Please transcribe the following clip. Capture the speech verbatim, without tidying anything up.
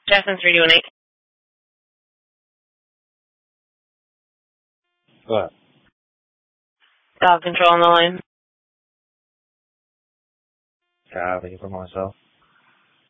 Jackson three two one eight. What? Dog control on the line. Yeah, I think for myself.